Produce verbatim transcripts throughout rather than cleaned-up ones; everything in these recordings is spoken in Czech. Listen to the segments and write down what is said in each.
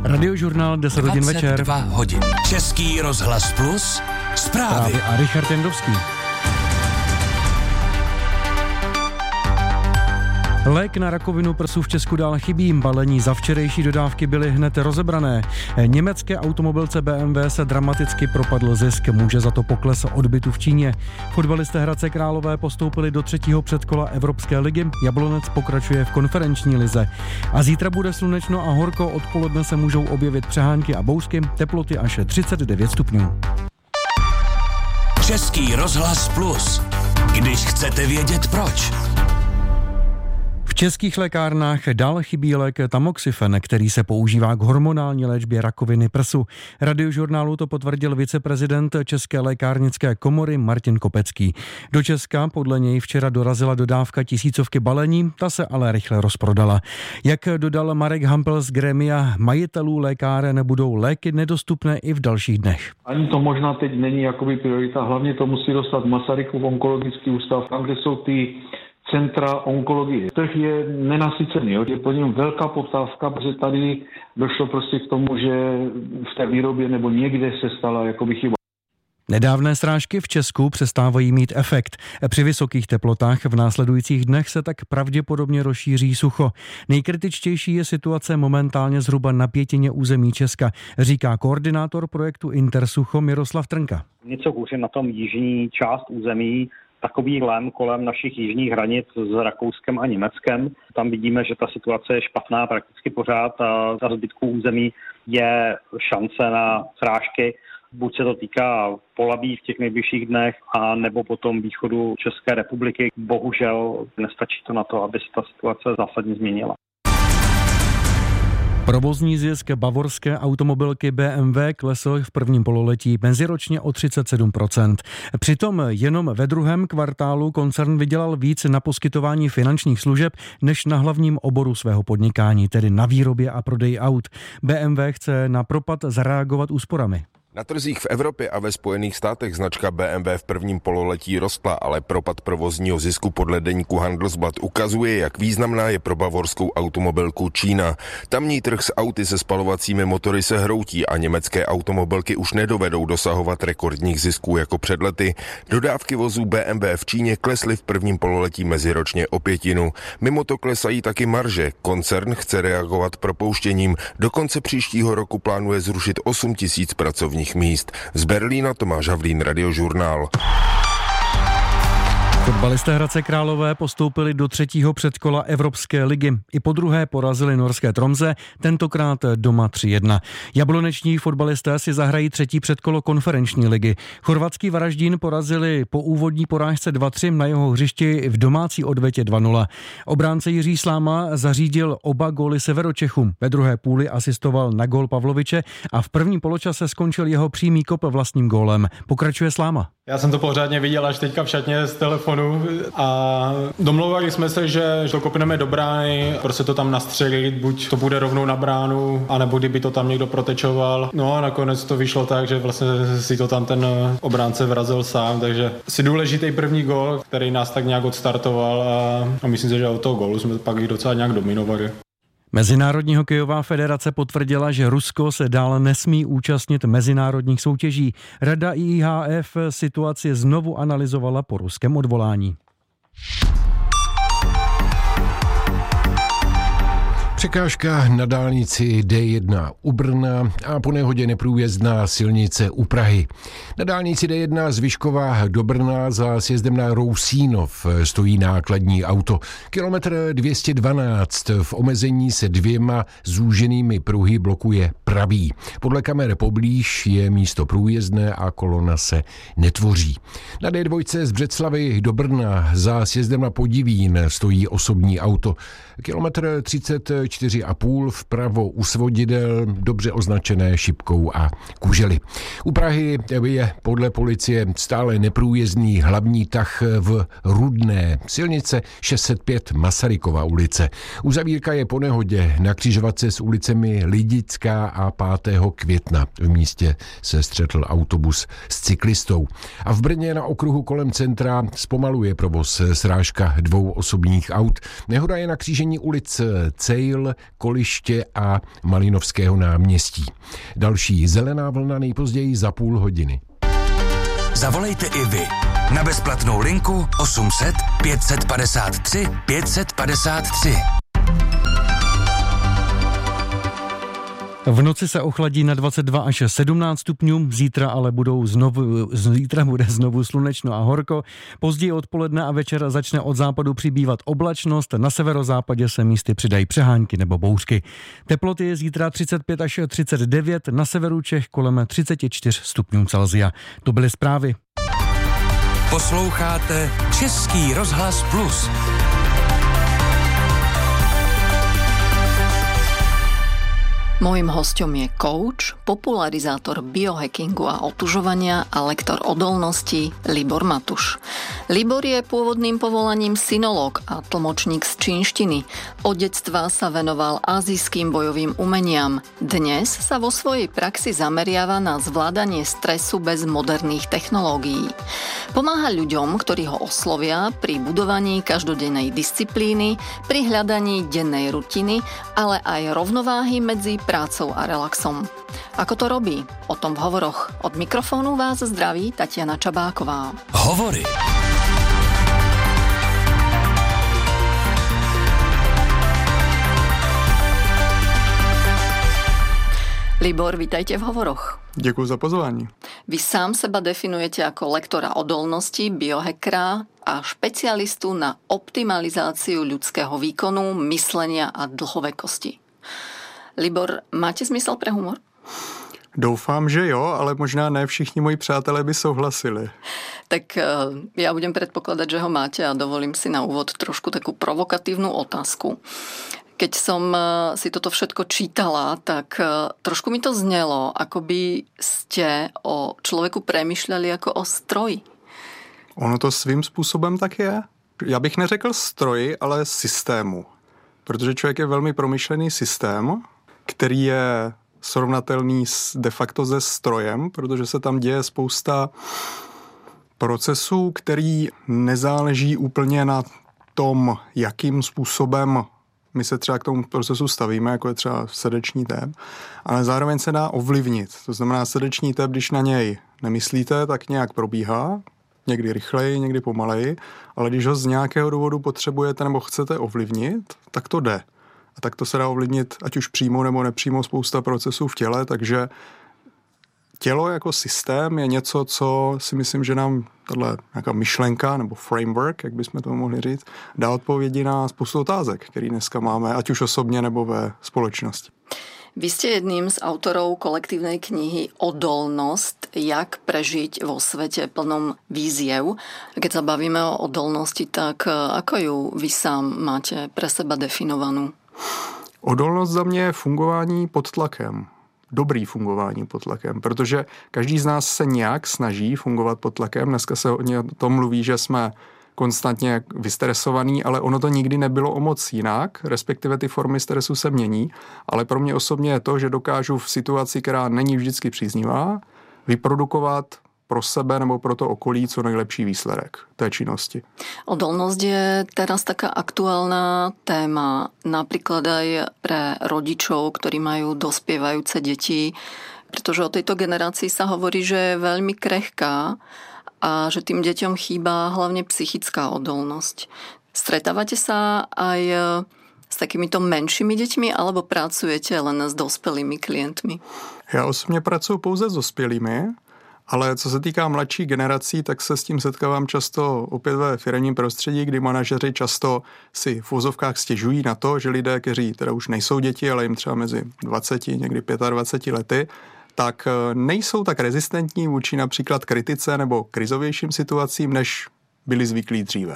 Radiožurnál deset hodin večer. dvacet dva hodin. Český rozhlas plus, zprávy. Právě a Richard Jendovský. Lék na rakovinu prsu v Česku dál chybí. Balení za včerejší dodávky byly hned rozebrané. Německé automobilce bé em vé se dramaticky propadl zisk. Může za to pokles odbytu v Číně. Fotbalisté Hradce Králové postoupili do třetího předkola Evropské ligy. Jablonec pokračuje v konferenční lize. A zítra bude slunečno a horko. Odpoledne se můžou objevit přehánky a bouřky. Teploty až třicet devět stupňů. Český rozhlas plus. Když chcete vědět proč. V českých lékárnách dál chybí lék tamoxifen, který se používá k hormonální léčbě rakoviny prsu. Radiožurnálu to potvrdil viceprezident České lékárnické komory Martin Kopecký. Do Česka podle něj včera dorazila dodávka tisícovky balení, ta se ale rychle rozprodala. Jak dodal Marek Hampel z Grémia majitelů lékáren, budou léky nedostupné i v dalších dnech. Ani to možná teď není jakoby priorita, hlavně to musí dostat Masarykův onkologický ústav, tam, kde jsou ty centra onkologie. Trh je nenasycený, je po něm velká poptávka, protože tady došlo prostě k tomu, že v té výrobě nebo někde se stala jakoby chyba. Nedávné srážky v Česku přestávají mít efekt. Při vysokých teplotách v následujících dnech se tak pravděpodobně rozšíří sucho. Nejkritičtější je situace momentálně zhruba na pětině území Česka, říká koordinátor projektu Intersucho Miroslav Trnka. Něco hůře na tom jižní část území, takový lem kolem našich jižních hranic s Rakouskem a Německem. Tam vidíme, že ta situace je špatná prakticky pořád a za zbytku území je šance na srážky. Buď se to týká Polabí v těch nejbližších dnech, a nebo potom východu České republiky. Bohužel nestačí to na to, aby se ta situace zásadně změnila. Provozní zisk bavorské automobilky bé em vé klesl v prvním pololetí meziročně o třicet sedm procent. Přitom jenom ve druhém kvartálu koncern vydělal víc na poskytování finančních služeb než na hlavním oboru svého podnikání, tedy na výrobě a prodeji aut. bé em vé chce na propad zareagovat úsporami. Na trzích v Evropě a ve Spojených státech značka bé em vé v prvním pololetí rostla, ale propad provozního zisku podle deníku Handelsblatt ukazuje, jak významná je pro bavorskou automobilku Čína. Tamní trh s auty se spalovacími motory se hroutí a německé automobilky už nedovedou dosahovat rekordních zisků jako před lety. Dodávky vozů bé em vé v Číně klesly v prvním pololetí meziročně o pětinu. Mimo to klesají taky marže. Koncern chce reagovat propouštěním. Do konce příštího roku plánuje zrušit osm tisíc pracovních míst. Z Berlína Tomáš Havlín, Radiožurnál. Fotbalisté Hradce Králové postoupili do třetího předkola Evropské ligy. I po druhé porazili norské Tromsø, tentokrát doma tři jedna. Jabloneční fotbalisté si zahrají třetí předkolo konferenční ligy. Chorvatský Varaždín porazili po úvodní porážce dva tři na jeho hřišti v domácí odvetě dva nula. Obránce Jiří Sláma zařídil oba góly Severočechům. Ve druhé půli asistoval na gól Pavloviče a v prvním poločase skončil jeho přímý kop vlastním gólem. Pokračuje Sláma. Já jsem to pořádně viděl až teďka v šatně z telefonu a domlouvali jsme se, že to kopneme do brány, prostě to tam nastřelit, buď to bude rovnou na bránu, anebo kdyby to tam někdo protečoval. No a nakonec to vyšlo tak, že vlastně si to tam ten obránce vrazil sám, takže si důležitý první gól, který nás tak nějak odstartoval a, a myslím si, že od toho gólu jsme pak i docela nějak dominovali. Mezinárodní hokejová federace potvrdila, že Rusko se dále nesmí účastnit mezinárodních soutěží. Rada í há ef situaci znovu analyzovala po ruském odvolání. Překážka na dálnici dé jedna u Brna a po nehodě neprůjezdná silnice u Prahy. Na dálnici dé jedna z Vyškova do Brna za sjezdem na Rousínov stojí nákladní auto. Kilometr dvě stě dvanáct v omezení se dvěma zúženými pruhy blokuje pravý. Podle kamer poblíž je místo průjezdné a kolona se netvoří. Na dé dva z Břeclavy do Brna za sjezdem na Podivín stojí osobní auto. Kilometr třicet čtyři a půl vpravo u svodidel, dobře označené šipkou a kužely. U Prahy je podle policie stále neprůjezdný hlavní tah v Rudné, silnice šest set pět Masarykova ulice. Uzavírka je po nehodě na křižovatce s ulicemi Lidická a pátého května. V místě se střetl autobus s cyklistou. A v Brně na okruhu kolem centra zpomaluje provoz srážka dvou osobních aut. Nehoda je na křížení ulic Cejl Brandýl, Koliště a Malinovského náměstí. Další zelená vlna nejpozději za půl hodiny. Zavolejte i vy na bezplatnou linku osm set pět set padesát tři pět set padesát tři. V noci se ochladí na dvacet dva až sedmnáct stupňů, zítra ale budou znovu, zítra bude znovu slunečno a horko. Později odpoledne a večer začne od západu přibývat oblačnost, na severozápadě se místy přidají přehánky nebo bouřky. Teploty je zítra třicet pět až třicet devět, na severu Čech kolem třicet čtyři stupňů Celsia. To byly zprávy. Posloucháte Český rozhlas Plus. Mojím hosťom je coach, popularizátor biohackingu a otužovania a lektor odolnosti Libor Matuš. Libor je pôvodným povolaním synológ a tlmočník z čínštiny. Od detstva sa venoval azijským bojovým umeniam. Dnes sa vo svojej praxi zameriava na zvládanie stresu bez moderných technológií. Pomáha ľuďom, ktorí ho oslovia pri budovaní každodennej disciplíny, pri hľadaní dennej rutiny, ale aj rovnováhy medzi prácou a relaxom. Ako to robí? O tom v hovoroch. Od mikrofónu vás zdraví Tatiana Čabáková. Hovory. Libor, vítajte v hovoroch. Děkuji za pozvání. Vy sám seba definujete ako lektora odolnosti, biohackera a špecialistu na optimalizáciu ľudského výkonu, myslenia a dlhovekosti. Libor, máte smysl pre humor? Doufám, že jo, ale možná ne všichni moji přátelé by souhlasili. Tak ja budem predpokladať, že ho máte a dovolím si na úvod trošku takú provokatívnu otázku. Keď som si toto všetko čítala, tak trošku mi to znelo, ako by ste o človeku premýšľali ako o stroji. Ono to svým způsobem tak je. Já bych neřekl stroji, ale systému. Protože člověk je velmi promyšlený systém, který je srovnatelný de facto se strojem, protože se tam děje spousta procesů, který nezáleží úplně na tom, jakým způsobem my se třeba k tomu procesu stavíme, jako je třeba srdeční tep, ale zároveň se dá ovlivnit. To znamená, srdeční tep, když na něj nemyslíte, tak nějak probíhá, někdy rychleji, někdy pomaleji, ale když ho z nějakého důvodu potřebujete nebo chcete ovlivnit, tak to jde. A tak to se dá ovlivnit ať už přímo nebo nepřímo spousta procesů v těle, takže tělo jako systém je něco, co si myslím, že nám tahle nějaká myšlenka nebo framework, jak bychom to mohli říct, dá odpovědi na spoustu otázek, které dneska máme, ať už osobně nebo ve společnosti. Vy ste jedným z autorov kolektívnej knihy Odolnosť, jak prežiť vo svete plnom výziev. Keď sa bavíme o odolnosti, tak ako ju vy sám máte pre seba definovanú? Odolnost za mě je fungování pod tlakem. Dobrý fungování pod tlakem, protože každý z nás se nějak snaží fungovat pod tlakem. Dneska se o tom mluví, že jsme konstantně vystresovaný, ale ono to nikdy nebylo o moc jinak, respektive ty formy stresu se mění, ale pro mě osobně je to, že dokážu v situaci, která není vždycky příznivá, vyprodukovat pro sebe nebo pro to okolí co nejlepší výsledek té činnosti. Odolnosť je teraz taká aktuálna téma, napríklad aj pre rodičov, ktorí majú dospievajúce deti, pretože o tejto generácii sa hovorí, že je veľmi krehká a že tým deťom chýba hlavne psychická odolnosť. Stretávate sa aj s takýmito menšími deťmi alebo pracujete len s dospelými klientmi? Já osobně pracuji pouze s dospělými, ale co se týká mladší generací, tak se s tím setkávám často opět ve firemním prostředí, kdy manažeři často si v vozovkách stěžují na to, že lidé, kteří teda už nejsou děti, ale jim třeba mezi dvaceti, někdy dvaceti pěti lety, tak nejsou tak rezistentní vůči například kritice nebo krizovějším situacím, než byli zvyklí dříve.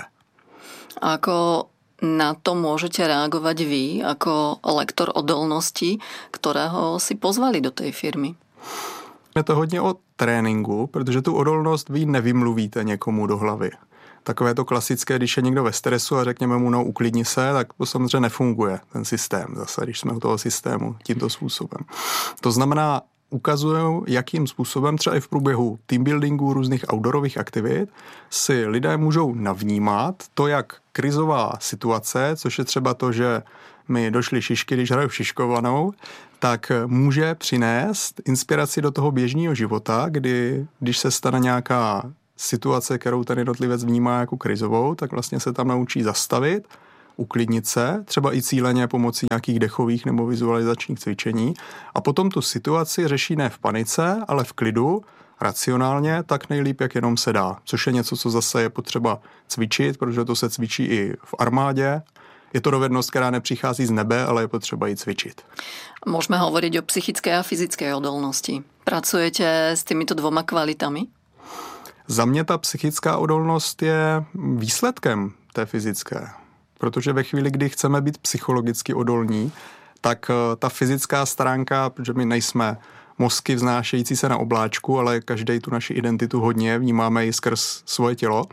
A ako na to môžete reagovať vy ako lektor odolnosti, ktorého si pozvali do tej firmy? Je to hodně o tréninku, protože tu odolnost vy nevymluvíte někomu do hlavy. Takové to klasické, když je někdo ve stresu a řekněme mu, no uklidni se, tak to samozřejmě nefunguje, ten systém zase, když jsme u toho systému tímto způsobem. To znamená, ukazují, jakým způsobem třeba i v průběhu teambuildingu, různých outdoorových aktivit si lidé můžou navnímat to, jak krizová situace, což je třeba to, že mi došly šišky, když hraju šiškovanou, tak může přinést inspiraci do toho běžného života, kdy když se stane nějaká situace, kterou ten jednotlivec vnímá jako krizovou, tak vlastně se tam naučí zastavit, uklidnit se, třeba i cíleně pomocí nějakých dechových nebo vizualizačních cvičení a potom tu situaci řeší ne v panice, ale v klidu, racionálně, tak nejlíp, jak jenom se dá. Což je něco, co zase je potřeba cvičit, protože to se cvičí i v armádě. Je to dovednost, která nepřichází z nebe, ale je potřeba ji cvičit. Môžeme hovoriť o psychické a fyzické odolnosti. Pracujete s týmito dvoma kvalitami? Za mě ta psychická odolnost je výsledkem té fyzické. Protože ve chvíli, kdy chceme být psychologicky odolní, tak ta fyzická stránka, protože my nejsme mozky vznášející se na obláčku, ale každý tu naši identitu hodně vnímáme i skrz svoje tělo.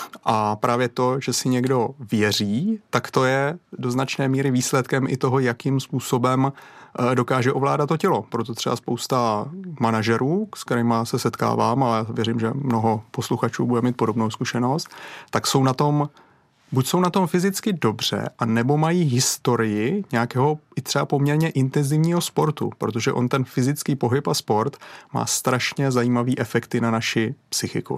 A právě to, že si někdo věří, tak to je do značné míry výsledkem i toho, jakým způsobem dokáže ovládat to tělo. Proto třeba spousta manažerů, s kterými se setkávám, a věřím, že mnoho posluchačů bude mít podobnou zkušenost, tak jsou na tom buď jsou na tom fyzicky dobře, a nebo mají historii nějakého i třeba poměrně intenzivního sportu, protože on ten fyzický pohyb a sport má strašně zajímavý efekty na naši psychiku.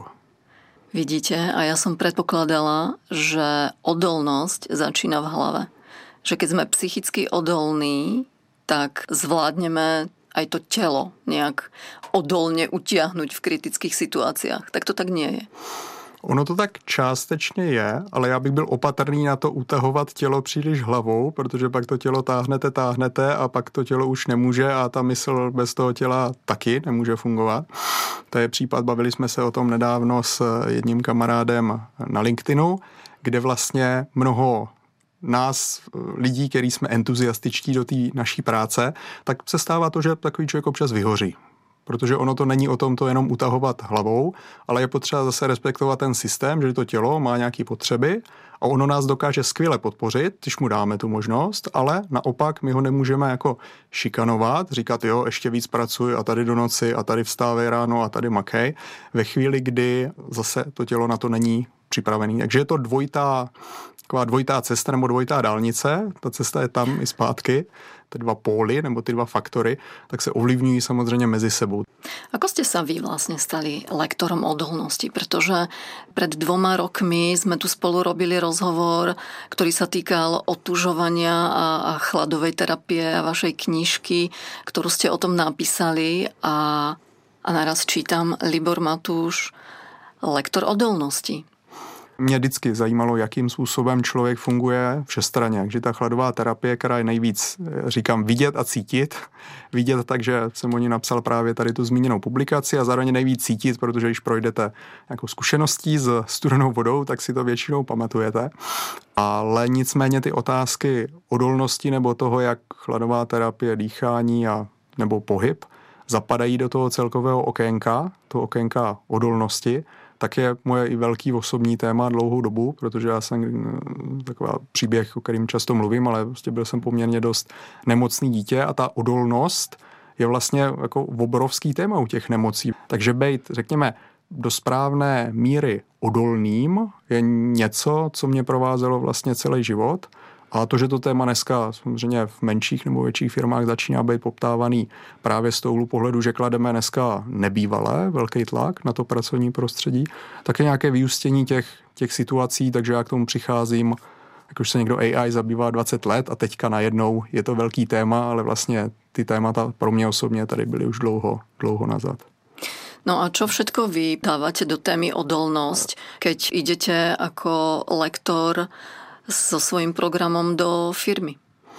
Vidíte, a ja som predpokladala, že odolnosť začína v hlave. Že keď sme psychicky odolní, tak zvládneme aj to telo nejak odolne utiahnuť v kritických situáciách. Tak to tak nie je. Ono to tak částečně je, ale já bych byl opatrný na to utahovat tělo příliš hlavou, protože pak to tělo táhnete, táhnete a pak to tělo už nemůže a ta mysl bez toho těla taky nemůže fungovat. To je případ, bavili jsme se o tom nedávno s jedním kamarádem na LinkedInu, kde vlastně mnoho nás, lidí, kteří jsme entuziastičtí do té naší práce, tak se stává to, že takový člověk občas vyhoří. Protože ono to není o tom to jenom utahovat hlavou, ale je potřeba zase respektovat ten systém, že to tělo má nějaké potřeby a ono nás dokáže skvěle podpořit, když mu dáme tu možnost, ale naopak my ho nemůžeme jako šikanovat, říkat jo, ještě víc pracuj a tady do noci a tady vstávej ráno a tady makej, ve chvíli, kdy zase to tělo na to není připravený. Takže je to dvojitá, taková dvojitá cesta nebo dvojitá dálnice, ta cesta je tam i zpátky, ty dva póly nebo ty dva faktory, tak se ovlivňují samozřejmě mezi sebou. Ako ste sa vy vlastne stali lektorom odolnosti? Pretože pred dvoma rokmi sme tu spolu robili rozhovor, ktorý sa týkal otužovania a, a chladovej terapie a vašej knižky, ktorú ste o tom napísali a, a naraz čítam Libor Matúš, lektor odolnosti. Mě vždycky zajímalo, jakým způsobem člověk funguje všestranně. Takže ta chladová terapie, která je nejvíc, říkám, vidět a cítit. Vidět tak, že jsem o ní napsal právě tady tu zmíněnou publikaci a zároveň nejvíc cítit, protože když projdete jako zkušeností s studenou vodou, tak si to většinou pamatujete. Ale nicméně ty otázky odolnosti nebo toho, jak chladová terapie, dýchání a nebo pohyb zapadají do toho celkového okénka, toho okénka odolnosti, tak je moje i velký osobní téma dlouhou dobu, protože já jsem taková příběh, o kterým často mluvím, ale prostě byl jsem poměrně dost nemocný dítě a ta odolnost je vlastně jako obrovský téma u těch nemocí. Takže bejt, řekněme, do správné míry odolným je něco, co mě provázelo vlastně celý život. A to, že to téma dneska samozřejmě v menších nebo větších firmách začíná být poptávaný právě z toho úhlu pohledu, že klademe dneska nebývalé velký tlak na to pracovní prostředí, tak je nějaké vyústění těch, těch situací, takže já k tomu přicházím, jak už se někdo A I zabývá dvacet let a teďka najednou je to velký téma, ale vlastně ty témata pro mě osobně tady byly už dlouho, dlouho nazad. No a čo všetko vy dávate do témy odolnosť, keď idete ako lektor so svým programom do firmy?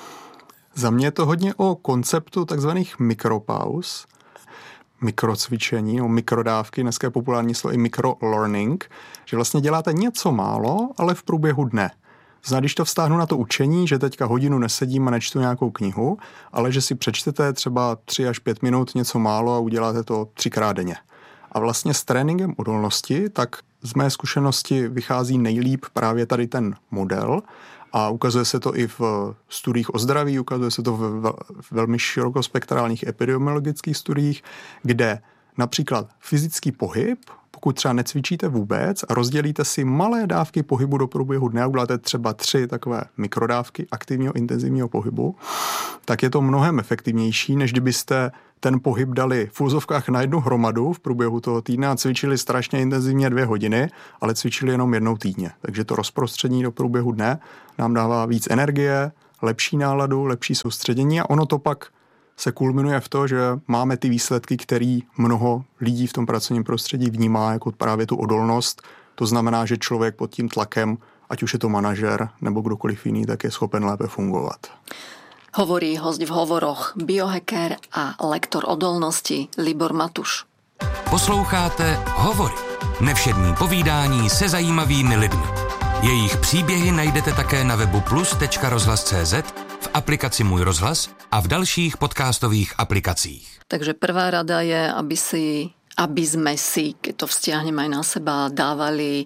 Za mě je to hodně o konceptu takzvaných mikropauz, mikrocvičení, o mikrodávky, dneska je populární slovo i microlearning, že vlastně děláte něco málo, ale v průběhu dne. Znamená, když to vztáhnu na to učení, že teďka hodinu nesedím a nečtu nějakou knihu, ale že si přečtete třeba tři až pět minut něco málo a uděláte to třikrát denně. A vlastně s tréninkem odolnosti, tak z mé zkušenosti vychází nejlíp právě tady ten model a ukazuje se to i v studiích o zdraví, ukazuje se to v velmi širokospektrálních epidemiologických studiích, kde například fyzický pohyb pokud třeba necvičíte vůbec a rozdělíte si malé dávky pohybu do průběhu dne a uděláte třeba tři takové mikrodávky aktivního intenzivního pohybu, tak je to mnohem efektivnější, než kdybyste ten pohyb dali v úzovkách na jednu hromadu v průběhu toho týdne a cvičili strašně intenzivně dvě hodiny, ale cvičili jenom jednou týdně. Takže to rozprostření do průběhu dne nám dává víc energie, lepší náladu, lepší soustředění a ono to pak se kulminuje v to, že máme ty výsledky, který mnoho lidí v tom pracovním prostředí vnímá jako právě tu odolnost. To znamená, že člověk pod tím tlakem, ať už je to manažer nebo kdokoliv jiný, tak je schopen lépe fungovat. Hovorí host v hovoroch biohacker a lektor odolnosti Libor Matuš. Posloucháte Hovory. Nevšední povídání se zajímavými lidmi. Jejich příběhy najdete také na webu plus tečka rozhlas tečka cé zet, v aplikaci Můj rozhlas a v dalších podcastových aplikacích. Takže prvá rada je, aby si, aby sme si, keď to vzťahneme aj na seba, dávali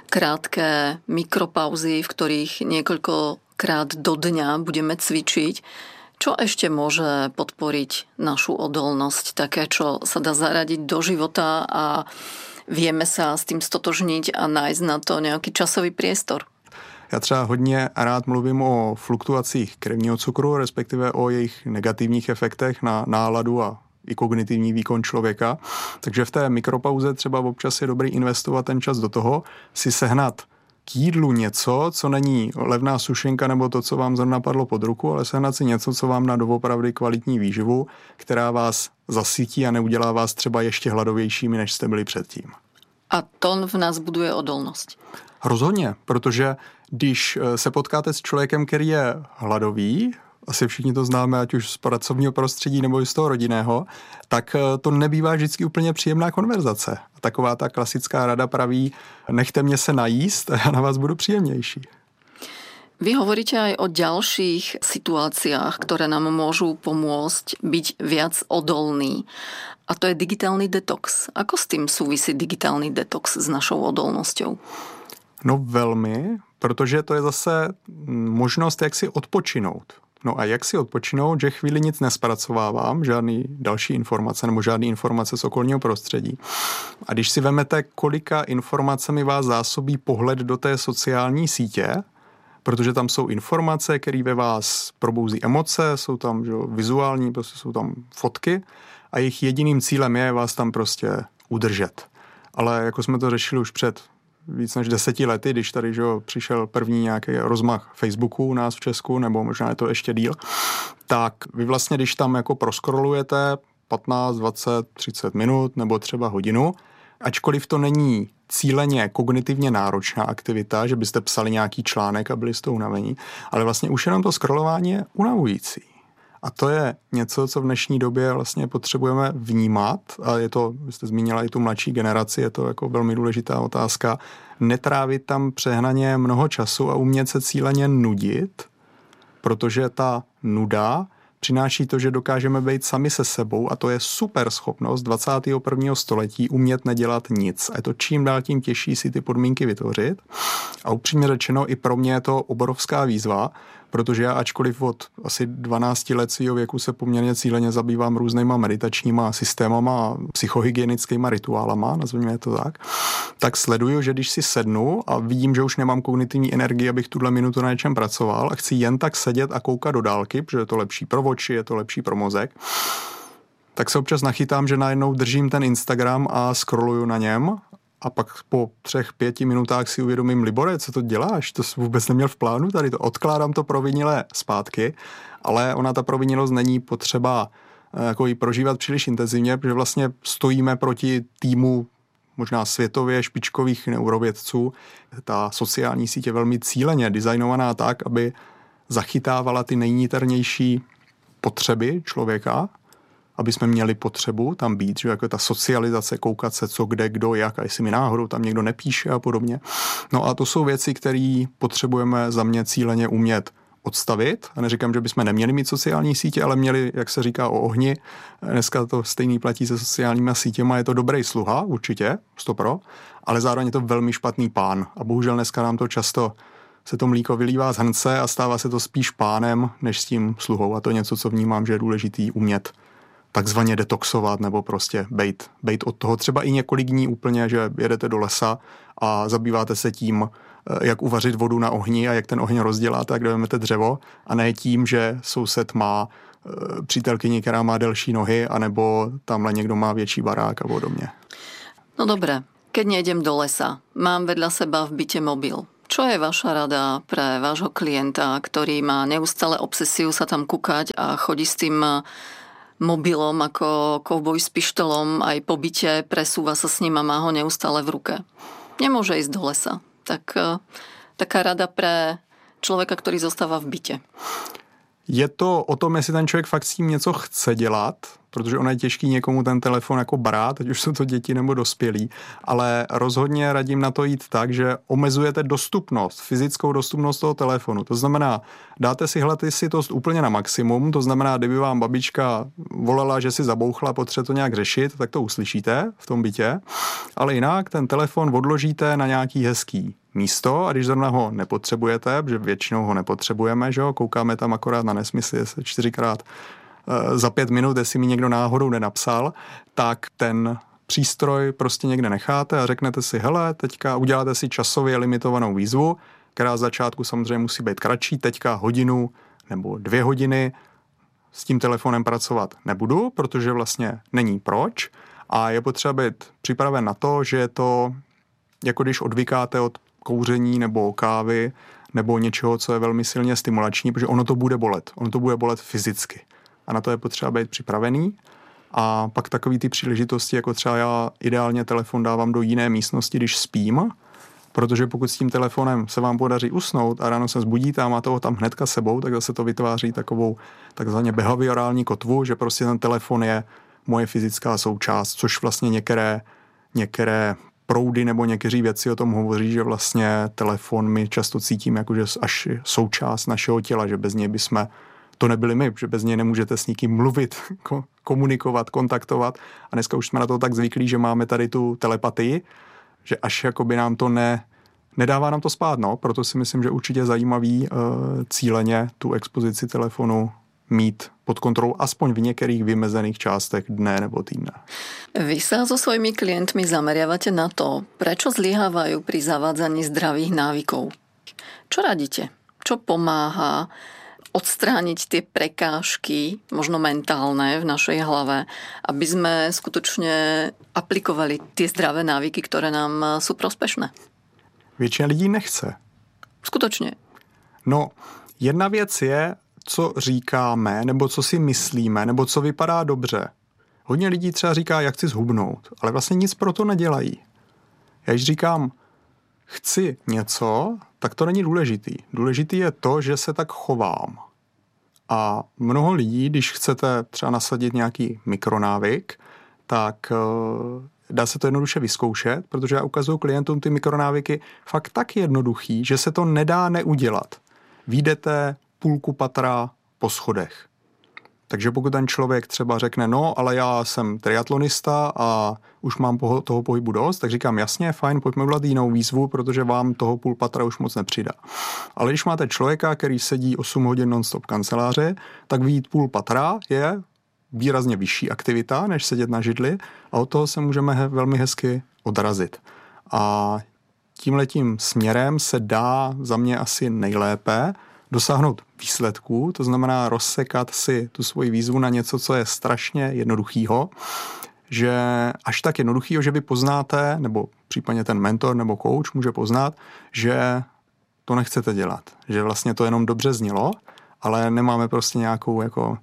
krátke mikropauzy, v ktorých niekoľkokrát do dňa budeme cvičiť. Čo ešte môže podporiť našu odolnosť? Také, čo sa dá zaradiť do života a vieme sa s tým stotožniť a nájsť na to nejaký časový priestor? Já třeba hodně rád mluvím o fluktuacích krevního cukru, respektive o jejich negativních efektech na náladu a i kognitivní výkon člověka. Takže v té mikropauze třeba občas je dobrý investovat ten čas do toho, si sehnat k jídlu něco, co není levná sušenka nebo to, co vám zrovna padlo pod ruku, ale sehnat si něco, co vám dá doopravdy kvalitní výživu, která vás zasytí a neudělá vás třeba ještě hladovějšími, než jste byli předtím. A to v nás buduje odolnost. Rozhodně, protože když se potkáte s člověkem, který je hladový, asi všichni to známe, ať už z pracovního prostředí nebo i z toho rodinného, tak to nebývá vždycky úplně příjemná konverzace. Taková ta klasická rada praví, nechte mě se najíst a já na vás budu příjemnější. Vy hovoríte aj o ďalších situáciách, ktoré nám môžu pomôcť byť viac odolný. A to je digitálny detox. Ako s tým súvisí digitálny detox s našou odolnosťou? No velmi, protože to je zase možnost, jak si odpočinout. No a jak si odpočinout, že chvíli nic nespracovávám, žádný další informace nebo žádný informace z okolního prostředí. A když si vemete, kolika informacemi vás zásobí pohled do té sociální sítě, protože tam jsou informace, které ve vás probouzí emoce, jsou tam že, vizuální, prostě jsou tam fotky a jejich jediným cílem je vás tam prostě udržet. Ale jako jsme to řešili už před víc než deseti lety, když tady že, přišel první nějaký rozmach Facebooku u nás v Česku, nebo možná je to ještě díl, tak vy vlastně, když tam jako proskrolujete patnáct, dvacet, třicet minut nebo třeba hodinu, ačkoliv to není cíleně kognitivně náročná aktivita, že byste psali nějaký článek a byli z toho unavení, ale vlastně už jenom to scrollování je unavující. A to je něco, co v dnešní době vlastně potřebujeme vnímat a je to, vy jste zmínila i tu mladší generaci, je to jako velmi důležitá otázka, netrávit tam přehnaně mnoho času a umět se cíleně nudit, protože ta nuda přináší to, že dokážeme být sami se sebou a to je super schopnost dvacátého prvního století umět nedělat nic. A je to čím dál tím těžší si ty podmínky vytvořit. A upřímně řečeno, i pro mě je to obrovská výzva, protože já ačkoliv od asi dvanácti let svého věku se poměrně cíleně zabývám různýma meditačníma systémama a psychohygienickýma rituálama, nazvíme to tak, tak sleduju, že když si sednu a vidím, že už nemám kognitivní energii, abych tuhle minutu na něčem pracoval a chci jen tak sedět a koukat do dálky, protože je to lepší pro oči, je to lepší pro mozek, tak se občas nachytám, že najednou držím ten Instagram a scrolluju na něm a pak po třech, pěti minutách si uvědomím, Libore, co to děláš? To jsi vůbec neměl v plánu tady, to odkládám to provinile zpátky, ale ona ta provinilost není potřeba jako ji prožívat příliš intenzivně, protože vlastně stojíme proti týmu možná světově špičkových neurovědců. Ta sociální síť je velmi cíleně designovaná tak, aby zachytávala ty nejniternější potřeby člověka, aby jsme měli potřebu tam být, že jako ta socializace, koukat se co, kde, kdo, jak, a jestli mi náhodou tam někdo nepíše a podobně. No a to jsou věci, které potřebujeme za mě cíleně umět odstavit. A neříkám, že bychom neměli mít sociální sítě, ale měli, jak se říká, o ohni. Dneska to stejný platí se sociálníma sítěma. Je to dobrý sluha, určitě, sto pro, ale zároveň je to velmi špatný pán. A bohužel dneska nám to často se to mlíko vylívá z hrnce a stává se to spíš pánem, než s tím sluhou. A to je něco, co vnímám, že je důležitý umět takzvaně detoxovat nebo prostě bejt, bejt od toho třeba i několik dní úplně, že jedete do lesa a zabýváte se tím, jak uvařit vodu na ohni a jak ten oheň rozděláte, jak vezmete dřevo, a ne tím, že soused má e, přítelkyni, která má delší nohy, anebo tamhle někdo má větší barák a podobně. No dobré, keď nejdem do lesa, mám vedľa seba v byte mobil. Čo je vaša rada pre vášho klienta, ktorý má neustále obsesiu sa tam kúkať a chodí s tým mobilom ako kovboj s pištolom aj po byte, presúva sa s ním a má ho neustále v ruke? Nemôže ísť do lesa. Tak taká rada pre člověka, který zůstává v bytě. Je to o tom, jestli ten člověk fakt s tím něco chce dělat, protože ono je těžký někomu ten telefon jako brát, ať už jsou to děti nebo dospělí, ale rozhodně radím na to jít tak, že omezujete dostupnost, fyzickou dostupnost toho telefonu. To znamená, dáte si hlasitost úplně na maximum, to znamená, kdyby vám babička volala, že si zabouchla, potřebuje to nějak řešit, tak to uslyšíte v tom bytě, ale jinak ten telefon odložíte na nějaký hezký místo a když zrovna ho nepotřebujete, protože většinou ho nepotřebujeme, že jo, koukáme tam akorát na nesmysly, se čtyřikrát za pět minut, jestli mi někdo náhodou nenapsal, tak ten přístroj prostě někde necháte a řeknete si, hele, teďka uděláte si časově limitovanou výzvu, která z začátku samozřejmě musí být kratší, teďka hodinu nebo dvě hodiny s tím telefonem pracovat nebudu, protože vlastně není proč a je potřeba být připraven na to, že je to jako když odvykáte od kouření nebo kávy nebo něčeho, co je velmi silně stimulační, protože ono to bude bolet. Ono to bude bolet fyzicky. A na to je potřeba být připravený. A pak takový ty příležitosti, jako třeba já ideálně telefon dávám do jiné místnosti, když spím, protože pokud s tím telefonem se vám podaří usnout a ráno se zbudíte a máte ho tam hnedka sebou, tak zase to vytváří takovou takzvaně behaviorální kotvu, že prostě ten telefon je moje fyzická součást, což vlastně některé, některé proudy nebo někteří věci o tom hovoří, že vlastně telefon my často cítíme jako že až součást našeho těla, že bez něj bychom to nebyli my, že bez něj nemůžete s nikým mluvit, komunikovat, kontaktovat. A dneska už jsme na to tak zvyklí, že máme tady tu telepatii, že až jakoby nám to ne, nedává nám to spát, no. Proto si myslím, že určitě zajímavý uh, cíleně tu expozici telefonu mít pod kontrolou aspoň v některých vymezených částech dne nebo týdne. Vy sa so svojimi klientmi zameriavate na to, prečo zlyhávajú pri zavádzaní zdravých návykov. Čo radíte? Čo pomáha odstrániť tie prekážky, možno mentálne v našej hlave, aby sme skutočne aplikovali tie zdravé návyky, ktoré nám sú prospešné? Většina lidí nechce. Skutočne. No, jedna věc je, co říkáme, nebo co si myslíme, nebo co vypadá dobře. Hodně lidí třeba říká, jak chci zhubnout, ale vlastně nic pro to nedělají. Já když říkám, chci něco, tak to není důležitý. Důležitý je to, že se tak chovám. A mnoho lidí, když chcete třeba nasadit nějaký mikronávyk, tak dá se to jednoduše vyzkoušet, protože já ukazuju klientům ty mikronávyky fakt tak jednoduchý, že se to nedá neudělat. Výjdete půlku patra po schodech. Takže pokud ten člověk třeba řekne, no, ale já jsem triatlonista a už mám toho pohybu dost, tak říkám, jasně, fajn, pojďme udělat jinou výzvu, protože vám toho půl patra už moc nepřidá. Ale když máte člověka, který sedí osm hodin non-stop v kanceláři, tak vyjít půl patra je výrazně vyšší aktivita, než sedět na židli a od toho se můžeme he- velmi hezky odrazit. A tímhletím směrem se dá za mě asi nejlépe dosáhnout výsledků, to znamená rozsekat si tu svoji výzvu na něco, co je strašně jednoduchýho, že až tak jednoduchýho, že vy poznáte, nebo případně ten mentor nebo coach může poznat, že to nechcete dělat, že vlastně to jenom dobře znělo, ale nemáme prostě nějakou jako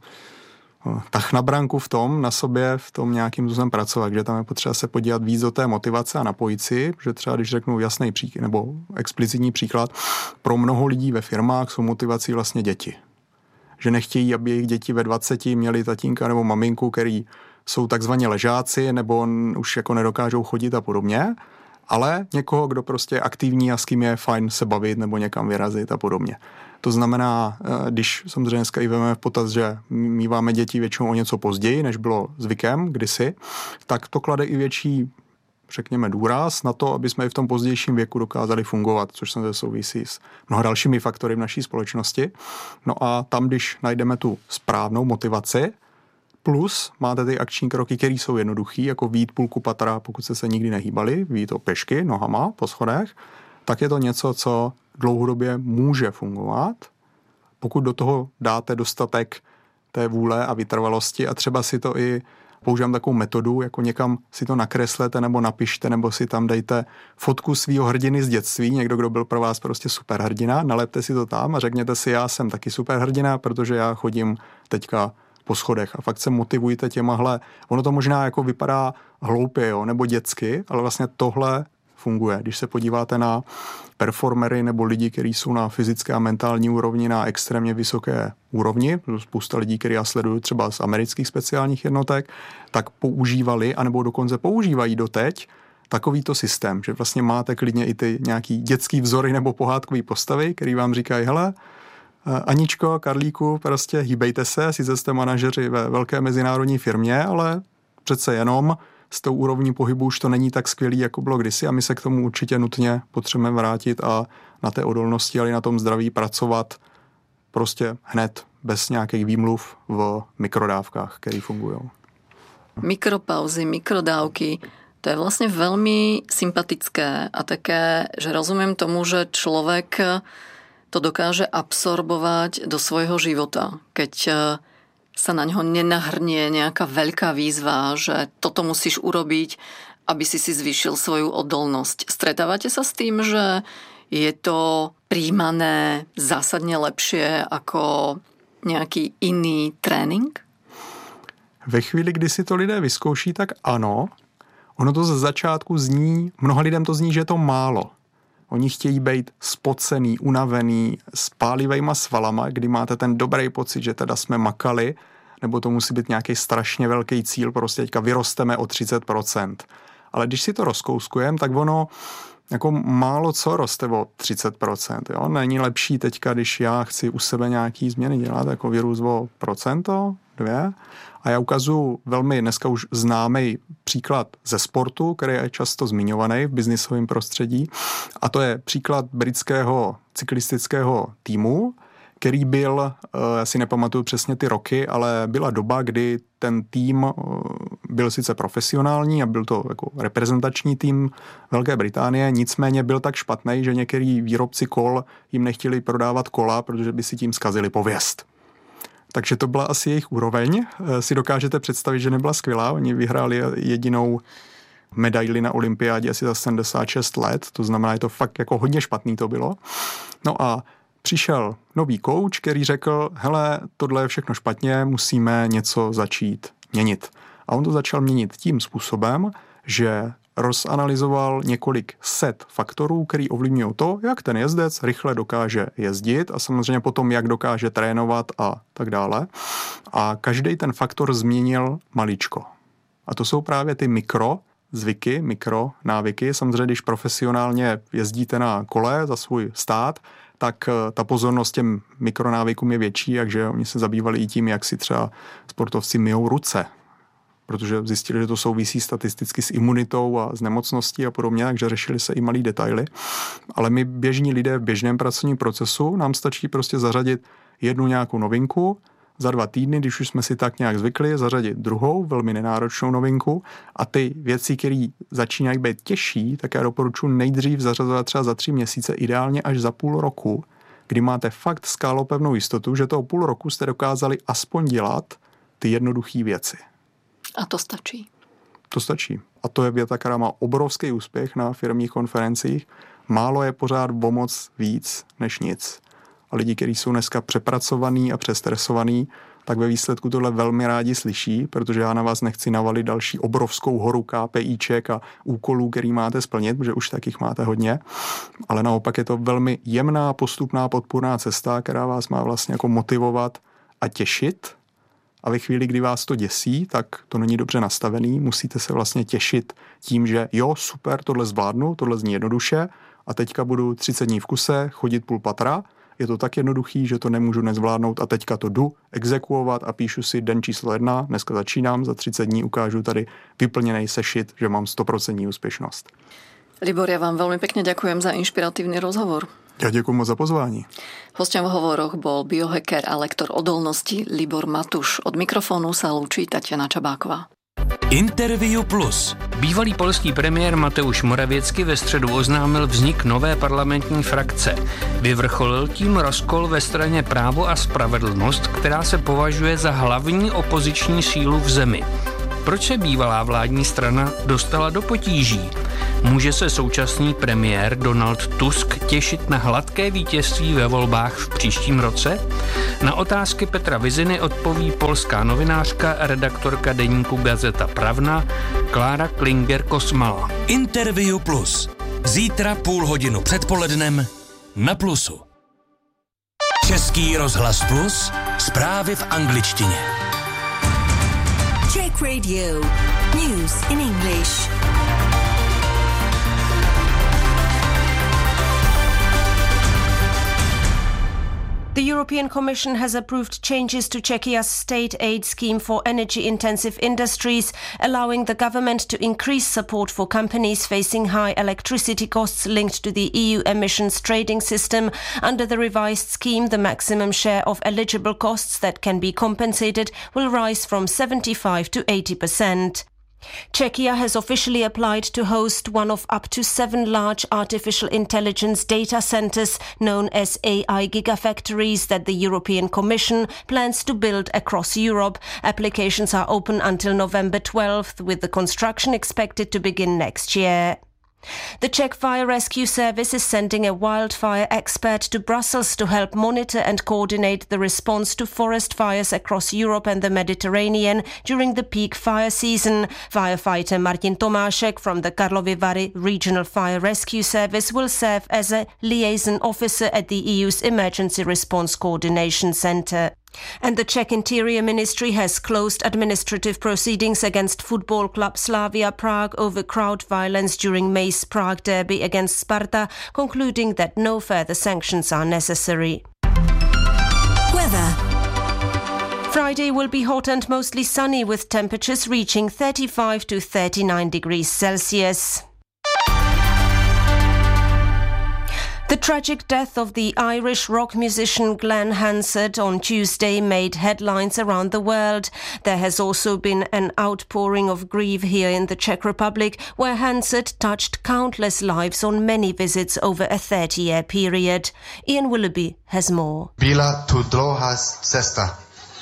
tah na branku v tom, na sobě, v tom nějakým způsobem pracovat, že tam je potřeba se podívat víc do té motivace a napojit si, že třeba když řeknu jasný příklad nebo explicitní příklad, pro mnoho lidí ve firmách jsou motivací vlastně děti. Že nechtějí, aby jejich děti ve dvaceti měli tatínka nebo maminku, který jsou takzvaně ležáci nebo už jako nedokážou chodit a podobně, ale někoho, kdo prostě je aktivní a s kým je fajn se bavit nebo někam vyrazit a podobně. To znamená, když samozřejmě dneska i veme v potaz, že míváme děti většinou o něco později, než bylo zvykem kdysi, tak to klade i větší, řekněme, důraz na to, aby jsme i v tom pozdějším věku dokázali fungovat, což se souvisí s mnoha dalšími faktory v naší společnosti. No a tam, když najdeme tu správnou motivaci, Plus máte ty akční kroky, které jsou jednoduchý, jako výjít půlku patra, pokud jste se nikdy nehýbali, výjít o pěšky nohama po schodech, tak je to něco, co dlouhodobě může fungovat. Pokud do toho dáte dostatek té vůle a vytrvalosti a třeba si to i používám takovou metodu, jako někam si to nakreslete nebo napište, nebo si tam dejte fotku svýho hrdiny z dětství, někdo, kdo byl pro vás prostě superhrdina, nalepte si to tam a řekněte si, já jsem taky superhrdina, protože já chodím teďka po schodech a fakt se motivujte těmahle. Ono to možná jako vypadá hloupě, jo, nebo dětsky, ale vlastně tohle funguje. Když se podíváte na performery nebo lidi, kteří jsou na fyzické a mentální úrovni na extrémně vysoké úrovni, spousta lidí, který já sleduju třeba z amerických speciálních jednotek, tak používali, anebo dokonce používají doteď takovýto systém, že vlastně máte klidně i ty nějaký dětský vzory nebo pohádkový postavy, který vám říkají, hele, Aničko, Karlíku, prostě hýbejte se, sice jste manažeři ve velké mezinárodní firmě, ale přece jenom s tou úrovní pohybu už to není tak skvělý, jako bylo kdysi a my se k tomu určitě nutně potřebujeme vrátit a na té odolnosti, ale i na tom zdraví pracovat prostě hned, bez nějakých výmluv v mikrodávkách, které fungují. Mikropauzy, mikrodávky, to je vlastne veľmi sympatické a také, že rozumiem tomu, že človek to dokáže absorbovať do svojho života, keď sa na ňo nenahrnie nejaká veľká výzva, že toto musíš urobiť, aby si si zvýšil svoju odolnosť. Stretávate sa s tým, že je to príjmané zásadne lepšie ako nejaký iný trénink? Ve chvíli, kdy si to lidé vyzkouší, tak ano. Ono to ze začátku zní, mnoha lidem to zní, že je to málo. Oni chtějí být spocený, unavený, s pálivejma svalama, kdy máte ten dobrý pocit, že teda jsme makali, nebo to musí být nějaký strašně velký cíl, prostě teďka vyrosteme o třicet procent. Ale když si to rozkouskujeme, tak ono jako málo co roste o třicet procent. Jo? Není lepší teďka, když já chci u sebe nějaký změny dělat, jako vyrůst o procento, dvě. A já ukazuji velmi dneska už známý příklad ze sportu, který je často zmiňovaný v biznisovém prostředí. A to je příklad britského cyklistického týmu, který byl, já si nepamatuju přesně ty roky, ale byla doba, kdy ten tým byl sice profesionální a byl to jako reprezentační tým Velké Británie, nicméně byl tak špatný, že některý výrobci kol jim nechtěli prodávat kola, protože by si tím zkazili pověst. Takže to byla asi jejich úroveň. Si dokážete představit, že nebyla skvělá. Oni vyhráli jedinou medaili na olympiádě asi za sedmdesát šest let, to znamená, je to fakt jako hodně špatný to bylo. No a přišel nový kouč, který řekl, hele, tohle je všechno špatně, musíme něco začít měnit. A on to začal měnit tím způsobem, že rozanalyzoval několik set faktorů, který ovlivňují to, jak ten jezdec rychle dokáže jezdit a samozřejmě potom, jak dokáže trénovat a tak dále. A každý ten faktor změnil maličko. A to jsou právě ty mikro zvyky, mikro návyky. Samozřejmě, když profesionálně jezdíte na kole za svůj stát, tak ta pozornost těm mikronávykům je větší, takže oni se zabývali i tím, jak si třeba sportovci myjou ruce, protože zjistili, že to souvisí statisticky s imunitou a s nemocností a podobně, takže řešili se i malý detaily. Ale my běžní lidé v běžném pracovním procesu nám stačí prostě zařadit jednu nějakou novinku, za dva týdny, když už jsme si tak nějak zvykli, zařadit druhou, velmi nenáročnou novinku a ty věci, které začínají být těžší, tak já doporučuji nejdřív zařazovat třeba za tři měsíce, ideálně až za půl roku, kdy máte fakt skálopevnou jistotu, že toho půl roku jste dokázali aspoň dělat ty jednoduché věci. A to stačí. To stačí. A to je věta, která má obrovský úspěch na firmních konferencích. Málo je pořád o moc víc než nic. A lidi, kteří jsou dneska přepracovaný a přestresovaný, tak ve výsledku tohle velmi rádi slyší, protože já na vás nechci navalit další obrovskou horu KPIček a úkolů, který máte splnit, protože už takých máte hodně. Ale naopak je to velmi jemná, postupná, podpůrná cesta, která vás má vlastně jako motivovat a těšit. A ve chvíli, kdy vás to děsí, tak to není dobře nastavený. Musíte se vlastně těšit tím, že jo, super, tohle zvládnu, tohle zní jednoduše a teďka budu třicet dní v kuse chodit půl patra. Je to tak jednoduchý, že to nemůžu nezvládnout a teďka to jdu exekuovat a píšu si den číslo jedna, dneska začínám, za třicet dní ukážu tady vyplněný sešit, že mám sto procent úspěšnost. Libor, ja vám veľmi pekne ďakujem za inšpiratívny rozhovor. Ja ďakujem moc za pozvání. Hosťom v hovoroch bol biohacker a lektor odolnosti Libor Matuš. Od mikrofónu sa lúči Tatiana Čabáková. Interview Plus. Bývalý polský premiér Mateusz Morawiecki ve středu oznámil vznik nové parlamentní frakce. Vyvrcholil tím rozkol ve straně Právo a spravedlnost, která se považuje za hlavní opoziční sílu v zemi. Proč se bývalá vládní strana dostala do potíží? Může se současný premiér Donald Tusk těšit na hladké vítězství ve volbách v příštím roce? Na otázky Petra Viziny odpoví polská novinářka, redaktorka deníku Gazeta Pravna Klára Klinger-Kosmala. Interview Plus. Zítra půl hodinu předpolednem na Plusu. Český rozhlas Plus. Zprávy v angličtině. Czech Radio. News in English. The European Commission has approved changes to Czechia's state aid scheme for energy-intensive industries, allowing the government to increase support for companies facing high electricity costs linked to the E U emissions trading system. Under the revised scheme, the maximum share of eligible costs that can be compensated will rise from seventy-five to eighty percent. Czechia has officially applied to host one of up to seven large artificial intelligence data centers known as A I gigafactories that the European Commission plans to build across Europe. Applications are open until November twelfth, with the construction expected to begin next year. The Czech Fire Rescue Service is sending a wildfire expert to Brussels to help monitor and coordinate the response to forest fires across Europe and the Mediterranean during the peak fire season. Firefighter Martin Tomášek from the Karlovy Vary Regional Fire Rescue Service will serve as a liaison officer at the E U's Emergency Response Coordination Centre. And the Czech Interior Ministry has closed administrative proceedings against football club Slavia Prague over crowd violence during May's Prague derby against Sparta, concluding that no further sanctions are necessary. Weather. Friday will be hot and mostly sunny, with temperatures reaching thirty-five to thirty-nine degrees Celsius. The tragic death of the Irish rock musician Glenn Hansard on Tuesday made headlines around the world. There has also been an outpouring of grief here in the Czech Republic, where Hansard touched countless lives on many visits over a thirty-year period. Ian Willoughby has more. Byla tu dlouhá cesta,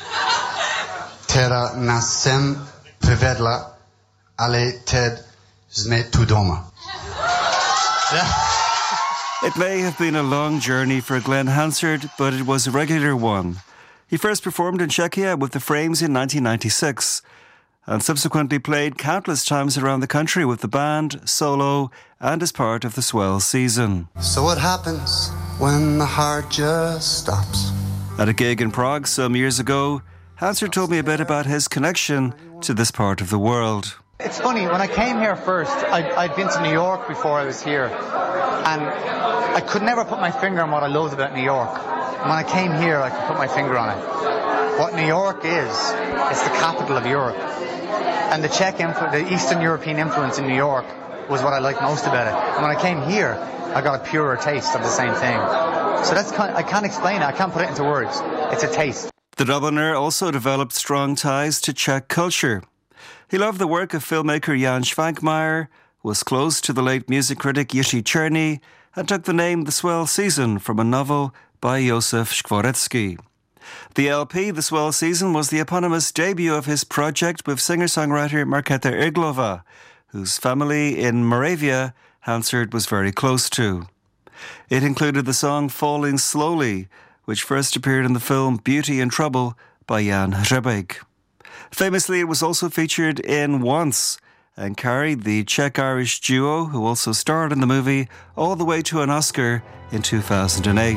která nás sem přivedla, ale teď jsme tu doma. Yeah. It may have been a long journey for Glenn Hansard, but it was a regular one. He first performed in Czechia with the Frames in nineteen ninety-six and subsequently played countless times around the country with the band, solo, and as part of the swell season. So what happens when the heart just stops? At a gig in Prague some years ago, Hansard told me a bit about his connection to this part of the world. It's funny, when I came here first, I'd, I'd been to New York before I was here, and I could never put my finger on what I loved about New York. And when I came here, I could put my finger on it. What New York is, it's the capital of Europe. And the Czech influ- the Eastern European influence in New York was what I liked most about it. And when I came here, I got a purer taste of the same thing. So that's kind of, I can't explain it, I can't put it into words. It's a taste. The Dubliner also developed strong ties to Czech culture. He loved the work of filmmaker Jan Švankmajer, was close to the late music critic Jiří Černý, and took the name The Swell Season from a novel by Josef Skvoretzky. The L P, The Swell Season, was the eponymous debut of his project with singer-songwriter Markéta Irglová, whose family in Moravia Hansard was very close to. It included the song Falling Slowly, which first appeared in the film Beauty and Trouble by Jan Hřebejk. Famously, it was also featured in Once and carried the Czech-Irish duo, who also starred in the movie, all the way to an Oscar in two thousand eight.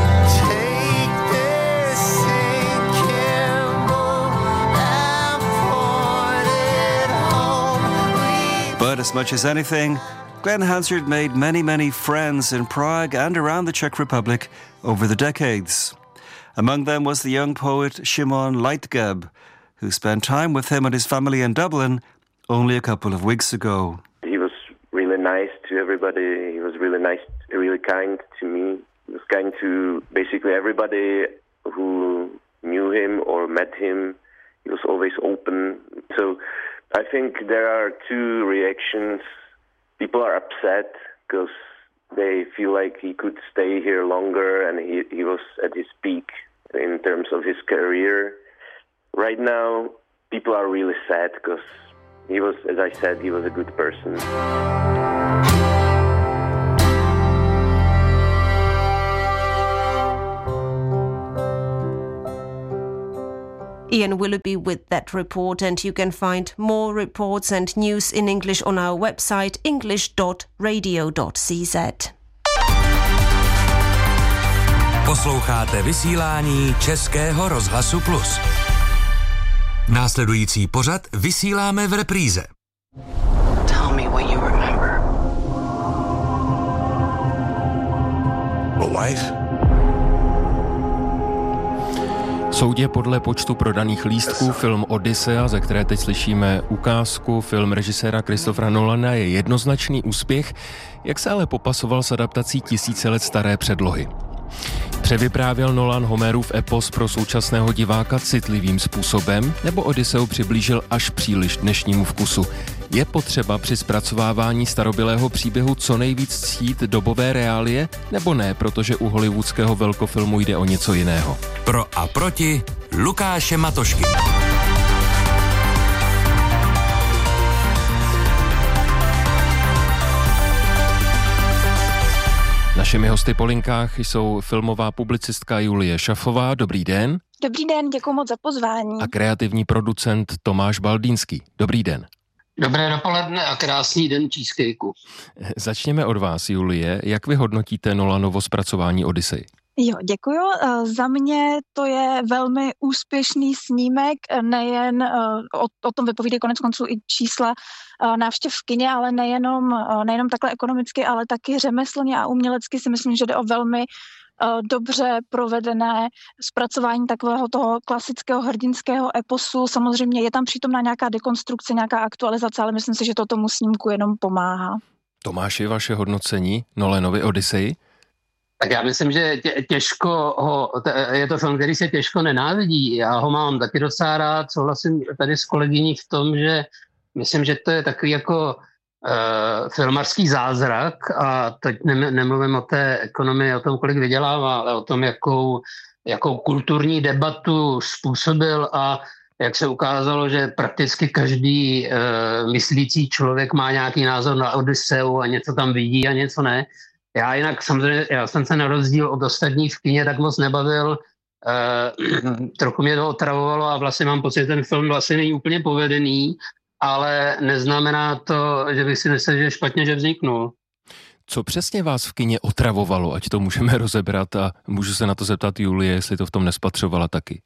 But as much as anything, Glenn Hansard made many, many friends in Prague and around the Czech Republic over the decades. Among them was the young poet Šimon Leitgeb, who spent time with him and his family in Dublin only a couple of weeks ago. He was really nice to everybody. He was really nice, really kind to me, was kind to basically everybody who knew him or met him. He was always open. So I think there are two reactions. People are upset because they feel like he could stay here longer and he, he was at his peak in terms of his career. Right now, people are really sad because he was, as I said, he was a good person. Ian Willoughby with that report, and you can find more reports and news in English on our website english dot radio dot c z. Posloucháte vysílání Českého rozhlasu Plus. Následující pořad vysíláme v repríze. Tell me what you remember. A life? Soudě podle počtu prodaných lístků film Odyssea, ze které teď slyšíme ukázku, film režiséra Christophera Nolana je jednoznačný úspěch, jak se ale popasoval s adaptací tisíce let staré předlohy. Převyprávěl Nolan Homerův epos pro současného diváka citlivým způsobem, nebo Odysseu přiblížil až příliš dnešnímu vkusu? Je potřeba při zpracovávání starobylého příběhu co nejvíc ctít dobové reálie, nebo ne, protože u hollywoodského velkofilmu jde o něco jiného? Pro a proti Lukáše Matošky. Našimi hosty po linkách jsou filmová publicistka Julie Šafová. Dobrý den. Dobrý den, děkuji moc za pozvání. A kreativní producent Tomáš Baldýnský. Dobrý den. Dobré dopoledne a krásný den cheesecakeu. Začněme od vás, Julie. Jak vy hodnotíte Nolanovo zpracování Odyssey? Jo, děkuju. Za mě to je velmi úspěšný snímek, nejen o, o tom vypovídají konec konců i čísla návštěv v kině, ale nejenom, nejenom takhle ekonomicky, ale taky řemeslně a umělecky si myslím, že jde o velmi dobře provedené zpracování takového toho klasického hrdinského eposu. Samozřejmě je tam přítomná nějaká dekonstrukce, nějaká aktualizace, ale myslím si, že to tomu snímku jenom pomáhá. Tomáši, vaše hodnocení Nolanovi Odyssey? Tak já myslím, že tě, těžko ho, je to film, který se těžko nenávidí. Já ho mám taky docela rád, souhlasím tady s kolegyní v tom, že myslím, že to je takový jako uh, filmarský zázrak a teď ne, nemluvím o té ekonomii, o tom, kolik vydělává, ale o tom, jakou, jakou kulturní debatu způsobil a jak se ukázalo, že prakticky každý uh, myslící člověk má nějaký názor na Odysseu a něco tam vidí a něco ne. Já jinak samozřejmě, já jsem se na rozdíl od ostatních v kině tak moc nebavil, uh, trochu mě to otravovalo a vlastně mám pocit, že ten film vlastně není úplně povedený, ale neznamená to, že bych si myslel, že je špatně, že vzniknul. Co přesně vás v kině otravovalo, ať to můžeme rozebrat a můžu se na to zeptat Julie, jestli to v tom nespatřovala taky?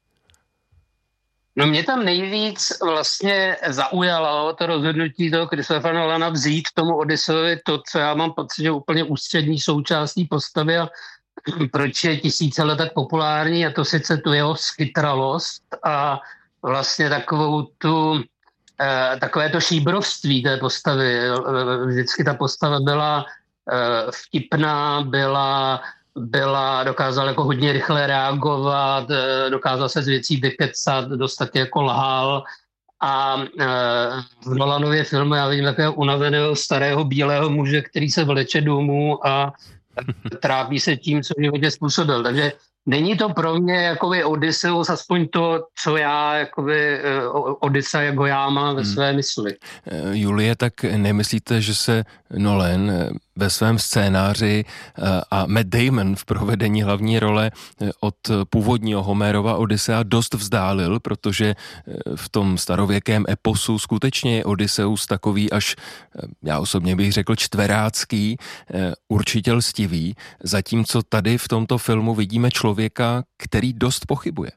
No mě tam nejvíc vlastně zaujalo to rozhodnutí toho Christophera Nolana vzít tomu Odysseovi to, co já mám pocit, že úplně ústřední součástí postavy a proč je tisíce let tak populární, a to sice tu jeho schytralost a vlastně takovou tu, eh, takové to šíbrovství té postavy. Vždycky ta postava byla eh, vtipná, byla byla, dokázal jako hodně rychle reagovat, dokázal se z věcí vykecat, dost taky jako lhal a v Nolanově filmu já vidím takového unaveného starého bílého muže, který se vleče domů a trápí se tím, co v životě způsobil. Takže není to pro mě jakoby Odysseus, aspoň to, co já jakoby Odyssea, jak ho já mám ve své mysli. Julie, tak nemyslíte, že se Nolan ve svém scénáři a Matt Damon v provedení hlavní role od původního Homerova Odyssea dost vzdálil, protože v tom starověkém eposu skutečně je Odysseus takový až, já osobně bych řekl, čtverácký, určitě lstivý, zatímco tady v tomto filmu vidíme člověka, který dost pochybuje.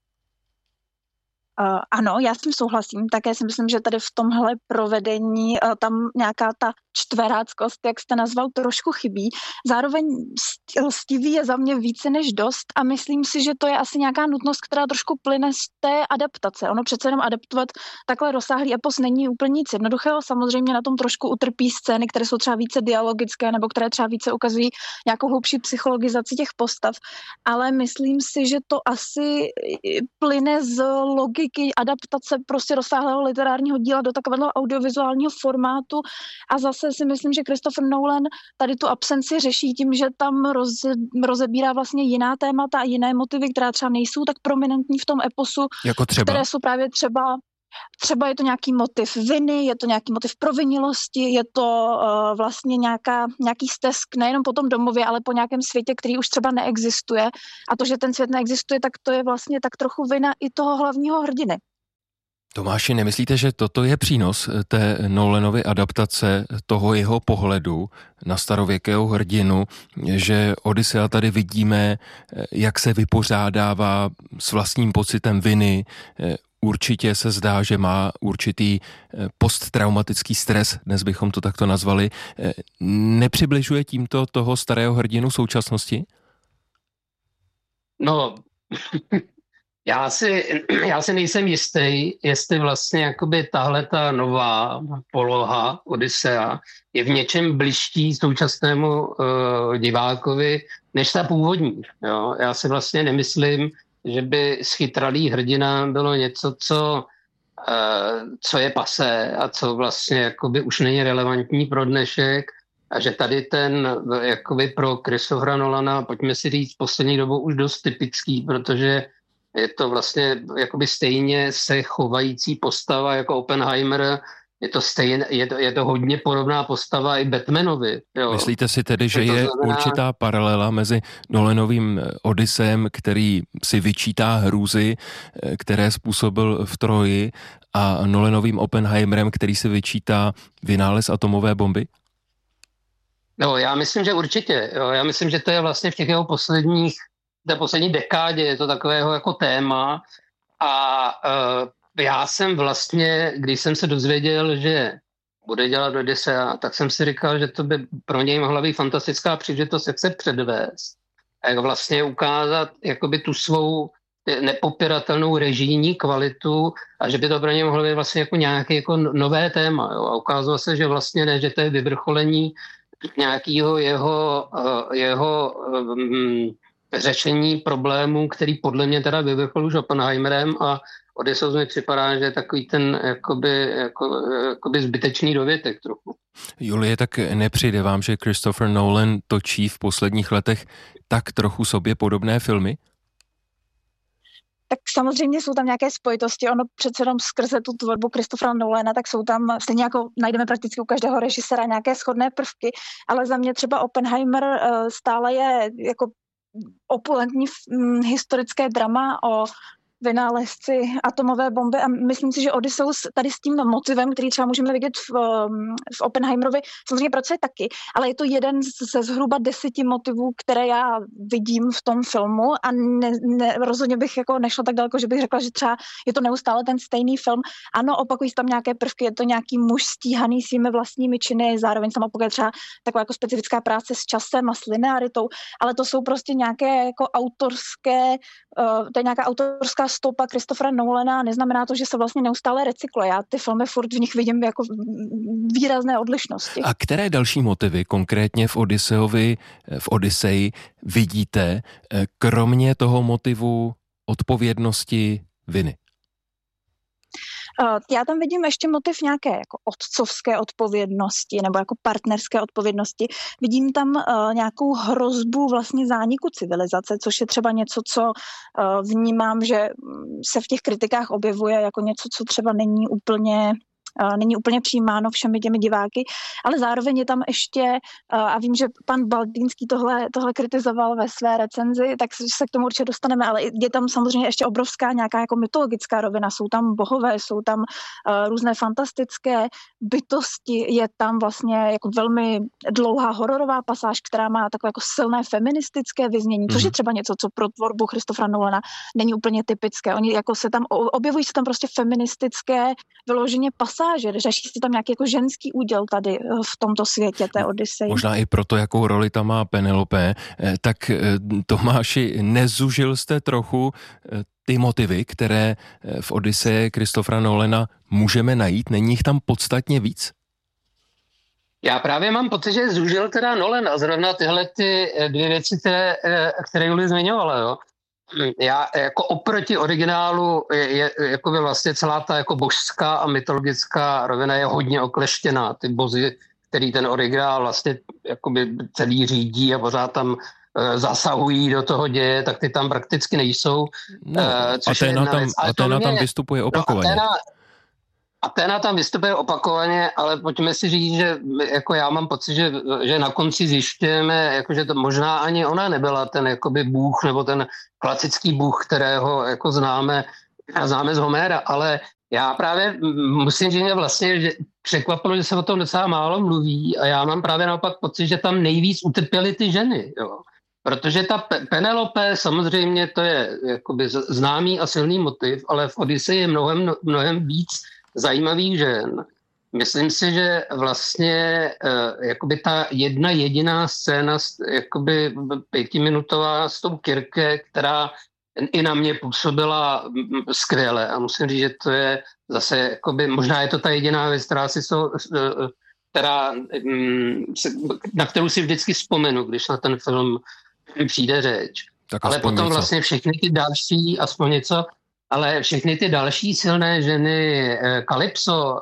Uh, ano, já s tím souhlasím. Také si myslím, že tady v tomhle provedení uh, tam nějaká ta čtveráckost, jak jste nazval, trošku chybí. Zároveň lstivý je za mě více než dost a myslím si, že to je asi nějaká nutnost, která trošku plyne z té adaptace. Ono přece jenom adaptovat takhle rozsáhlý epos není úplně nic jednoduchého. Samozřejmě na tom trošku utrpí scény, které jsou třeba více dialogické nebo které třeba více ukazují nějakou hlubší psychologizaci těch postav, ale myslím si, že to asi plyne z logiky adaptace prostě rozsáhlého literárního díla do takového audiovizuálního formátu a zase si myslím, že Christopher Nolan tady tu absenci řeší tím, že tam roze, rozebírá vlastně jiná témata a jiné motivy, která třeba nejsou tak prominentní v tom eposu, jako třeba? Které jsou právě třeba Třeba je to nějaký motiv viny, je to nějaký motiv provinilosti, je to uh, vlastně nějaká, nějaký stesk nejenom po tom domově, ale po nějakém světě, který už třeba neexistuje. A to, že ten svět neexistuje, tak to je vlastně tak trochu vina i toho hlavního hrdiny. Tomáši, nemyslíte, že toto je přínos té Nolanovy adaptace, toho jeho pohledu na starověkého hrdinu, že Odysea tady vidíme, jak se vypořádává s vlastním pocitem viny, určitě se zdá, že má určitý posttraumatický stres, dnes bychom to takto nazvali. Nepřibližuje tímto toho starého hrdinu současnosti? No, já si, já si nejsem jistý, jestli vlastně jakoby tahle ta nová poloha Odysea je v něčem bližší současnému uh, divákovi než ta původní. Jo? Já si vlastně nemyslím, že by schytralý hrdina bylo něco, co, uh, co je pasé a co vlastně jakoby už není relevantní pro dnešek a že tady ten jakoby pro Christophera Nolana, pojďme si říct, poslední dobou už dost typický, protože je to vlastně jakoby stejně se chovající postava jako Oppenheimer, je to, stejn, je to, je to hodně podobná postava i Batmanovi. Jo. Myslíte si tedy, že je znamená... určitá paralela mezi Nolanovým Odyseem, který si vyčítá hrůzy, které způsobil v Troji, a Nolanovým Oppenheimerem, který si vyčítá vynález atomové bomby? No, já myslím, že určitě. Jo. Já myslím, že to je vlastně v těch jeho posledních té poslední dekádě je to takového jako téma a uh, já jsem vlastně, když jsem se dozvěděl, že bude dělat Odysea, tak jsem si říkal, že to by pro něj mohla být fantastická příležitost, jak se předvést a jak vlastně ukázat jakoby tu svou nepopiratelnou režijní kvalitu a že by to pro něj mohlo být vlastně jako nějaké jako nové téma. Jo? A ukázalo se, že vlastně ne, že to je vyvrcholení nějakého jeho, uh, jeho um, řešení problémů, který podle mě teda vyvrcholil už Oppenheimerem a Odysseus mi připadá, že je takový ten jakoby, jako, jakoby zbytečný dovětek trochu. Julie, tak nepřijde vám, že Christopher Nolan točí v posledních letech tak trochu sobě podobné filmy? Tak samozřejmě jsou tam nějaké spojitosti, ono přece jenom skrze tu tvorbu Christophera Nolana, tak jsou tam, stejně jako najdeme prakticky u každého režisera nějaké shodné prvky, ale za mě třeba Oppenheimer stále je jako opulentní hm, historické drama o vynálezci atomové bomby a myslím si, že Odysseus tady s tím motivem, který třeba můžeme vidět v, v Oppenheimerovi, samozřejmě pracuje taky, ale je to jeden ze zhruba deseti motivů, které já vidím v tom filmu a ne, ne, rozhodně bych jako nešla tak daleko, že bych řekla, že třeba je to neustále ten stejný film. Ano, opakují tam nějaké prvky, je to nějaký muž stíhaný svými vlastními činy, zároveň tam opakuje třeba taková jako specifická práce s časem a s linearitou, ale to jsou prostě nějaké jako autorské, uh, to je nějaká autorská stopa Christophera Nolana, neznamená to, že se vlastně neustále recykluje. Já ty filmy furt v nich vidím jako výrazné odlišnosti. A které další motivy konkrétně v Odysseovi, v Odyseji vidíte, kromě toho motivu odpovědnosti viny? Já tam vidím ještě motiv nějaké jako otcovské odpovědnosti nebo jako partnerské odpovědnosti. Vidím tam uh, nějakou hrozbu vlastně zániku civilizace, což je třeba něco, co uh, vnímám, že se v těch kritikách objevuje jako něco, co třeba není úplně není úplně přijímáno všemi těmi diváky, ale zároveň je tam ještě, a vím, že pan Baldýnský tohle, tohle kritizoval ve své recenzi, tak se k tomu určitě dostaneme, ale je tam samozřejmě ještě obrovská nějaká jako mytologická rovina, jsou tam bohové, jsou tam uh, různé fantastické bytosti, je tam vlastně jako velmi dlouhá hororová pasáž, která má takové jako silné feministické vyznění, což je třeba něco, co pro tvorbu Christophera Nolana není úplně typické. Oni jako se tam, objevují se tam prostě feministické vyloženě pasáže, uvážet. Řeší se tam nějaký jako ženský úděl tady v tomto světě té Odyseje. Možná i proto, jakou roli tam má Penelope. Tak Tomáši, nezužil jste trochu ty motivy, které v Odyseje Christophera Nolana můžeme najít? Není jich tam podstatně víc? Já právě mám pocit, že zúžil teda Nolan a zrovna tyhle ty dvě věci, které, které Julie zmiňovala, jo. Já jako oproti originálu je, je jakoby vlastně celá ta jako božská a mytologická rovina je hodně okleštěná. Ty bozy, který ten originál vlastně jakoby celý řídí a pořád tam e, zasahují do toho děje, tak ty tam prakticky nejsou. No, e, což Athena, je tam, věc. Athena mě, tam vystupuje opakovaně. No, Athena, Athena tam vystupuje opakovaně, ale pojďme si říct, že jako já mám pocit, že, že na konci zjišťujeme, jako, že to možná ani ona nebyla ten jakoby bůh nebo ten klasický bůh, kterého jako známe, známe z Homéra, ale já právě musím říct, že vlastně že překvapilo, že se o tom docela málo mluví a já mám právě naopak pocit, že tam nejvíc utrpěly ty ženy, jo. Protože ta Penelope samozřejmě to je jakoby známý a silný motiv, ale v Odyseji je mnohem, mnohem víc zajímavých žen. Myslím si, že vlastně uh, jakoby ta jedna jediná scéna, jakoby pětiminutová s tou Kirke, která i na mě působila skvěle a musím říct, že to je zase jakoby, možná je to ta jediná věc, která si so, která, na kterou si vždycky vzpomenu, když na ten film přijde řeč. Tak ale potom něco. Vlastně všechny ty další, aspoň něco, ale všechny ty další silné ženy, Kalypso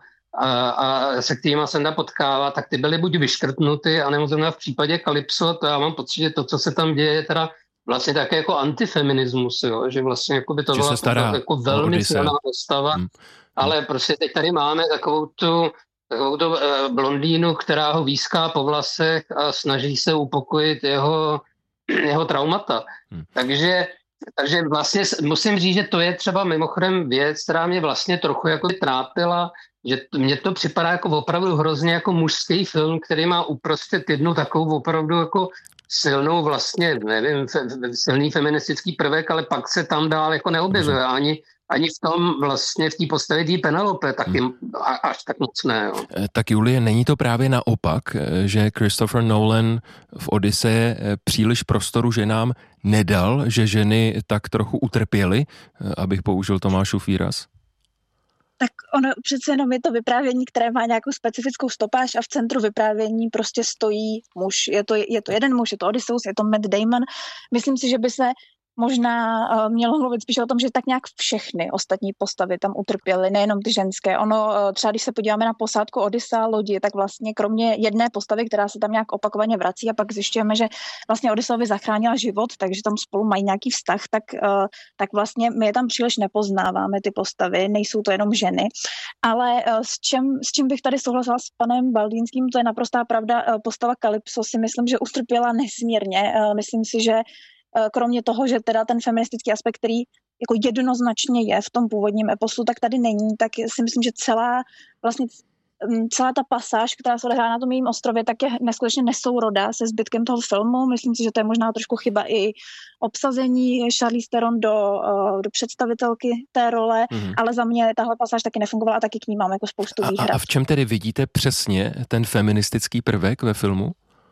a, a se kterýma jsem tam potkává, tak ty byly buď vyškrtnuty, anebo zrovna v případě Kalypso, to já mám pocit, že to, co se tam děje, je teda vlastně také jako antifeminismus, jo? Že vlastně jako by to že byla jako velmi silná postava, hmm. ale prostě teď tady máme takovou tu, takovou tu uh, blondýnu, která ho výská po vlasech a snaží se upokojit jeho, jeho traumata. Hmm. Takže Takže vlastně musím říct, že to je třeba mimochodem věc, která mě vlastně trochu jako trápila, že mně to připadá jako opravdu hrozně jako mužský film, který má uprostřed jednu takovou opravdu jako silnou vlastně, nevím, silný feministický prvek, ale pak se tam dál jako neobjevuje ani ani v tom vlastně v té postavě té Penelope taky hmm. až tak moc ne. Jo. Tak Julie, není to právě naopak, že Christopher Nolan v Odyseje příliš prostoru ženám nedal, že ženy tak trochu utrpěly, abych použil Tomášův výraz? Tak ono přece jenom je to vyprávění, které má nějakou specifickou stopáž a v centru vyprávění prostě stojí muž. Je to, je to jeden muž, je to Odysseus, je to Matt Damon. Myslím si, že by se možná uh, mělo mluvit spíš o tom, že tak nějak všechny ostatní postavy tam utrpěly, nejenom ty ženské. Ono, uh, třeba když se podíváme na posádku Odyssea lodi, tak vlastně kromě jedné postavy, která se tam nějak opakovaně vrací a pak zjišťujeme, že vlastně Odysseovi zachránila život, takže tam spolu mají nějaký vztah, tak, uh, tak vlastně my je tam příliš nepoznáváme, ty postavy, nejsou to jenom ženy. Ale uh, s, čem, s čím bych tady souhlasila s panem Baldýnským, to je naprostá pravda, uh, postava Kalypso si myslím, že utrpěla nesmírně. Uh, myslím si, že kromě toho, že teda ten feministický aspekt, který jako jednoznačně je v tom původním eposu, tak tady není, tak si myslím, že celá vlastně celá ta pasáž, která se odehrává na tom jejím ostrově, tak je neskutečně nesourodá se zbytkem toho filmu. Myslím si, že to je možná trošku chyba i obsazení Charlize Theron do, do představitelky té role, mm-hmm. ale za mě tahle pasáž taky nefungovala a taky k ní mám jako spoustu výhrad. A, a v čem tedy vidíte přesně ten feministický prvek ve filmu?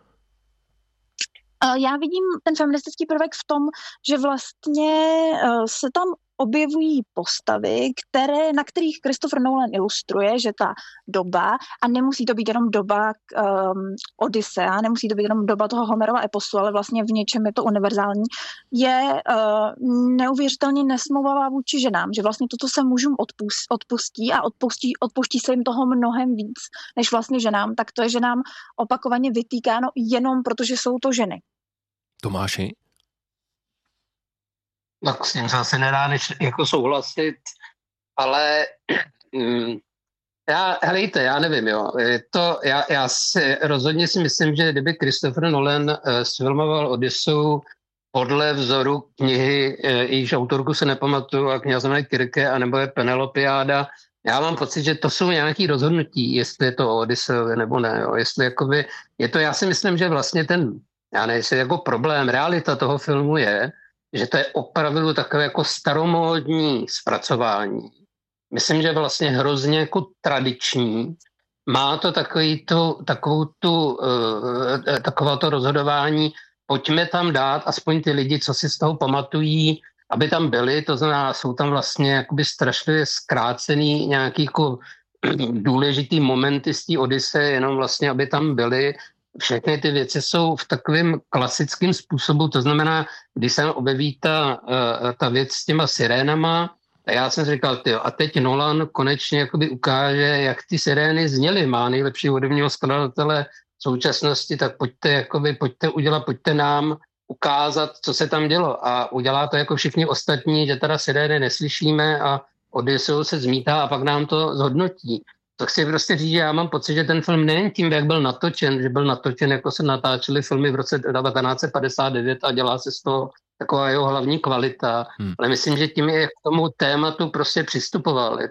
Já vidím ten feministický prvek v tom, že vlastně se tam objevují postavy, které, na kterých Christopher Nolan ilustruje, že ta doba, a nemusí to být jenom doba um, Odyssea, nemusí to být jenom doba toho Homerova eposu, ale vlastně v něčem je to univerzální, je uh, neuvěřitelně nesmlouvavá vůči ženám, že vlastně toto se mužům odpustí, odpustí a odpustí, odpustí se jim toho mnohem víc, než vlastně ženám, tak to je ženám opakovaně vytýkáno jenom protože jsou to ženy. Tomáši? Tak s tím se asi nedá než jako souhlasit, ale mm, já, helejte, já nevím, jo, je to, já, já si, rozhodně si myslím, že kdyby Christopher Nolan uh, sfilmoval Odysseu podle vzoru knihy, uh, jejíž autorku se nepamatuju, a kniha se jmenuje Kirke, anebo je Penelopiáda, já mám pocit, že to jsou nějaké rozhodnutí, jestli je to Odysseu nebo ne, jo, jestli jakoby, je to, já si myslím, že vlastně ten, já nevím, jestli jako problém, realita toho filmu je, že to je opravdu takové jako staromódní zpracování. myslím, že vlastně hrozně jako tradiční. Má to takový tu, takovou tu, uh, taková to rozhodování, pojďme tam dát aspoň ty lidi, co si z toho pamatují, aby tam byli, to znamená, jsou tam vlastně jakoby strašně zkrácený nějaký jako důležitý momenty z té Odyseje, jenom vlastně, aby tam byli. Všechny ty věci jsou v takovém klasickém způsobu, to znamená, když se objeví ta, ta věc s těma sirénama, a já jsem říkal, tyjo, a teď Nolan konečně jakoby ukáže, jak ty sirény zněly, má nejlepší hudebního skladatele v současnosti, tak pojďte, jakoby, pojďte udělat, pojďte nám ukázat, co se tam dělo. A udělá to jako všichni ostatní, že teda sirény neslyšíme a Odysseu se zmítá a pak nám to zhodnotí. To chci prostě říct, že já mám pocit, že ten film nejen tím, jak byl natočen, že byl natočen, jako se natáčely filmy v roce devatenáct set padesát devět a dělá se z toho taková jeho hlavní kvalita, hmm. ale myslím, že tím je k tomu tématu prostě přistupoval. Je